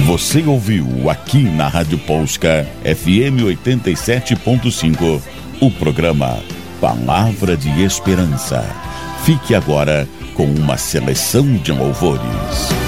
Você ouviu aqui na Rádio Polska FM 87.5 o programa Palavra de Esperança. Fique agora com uma seleção de louvores.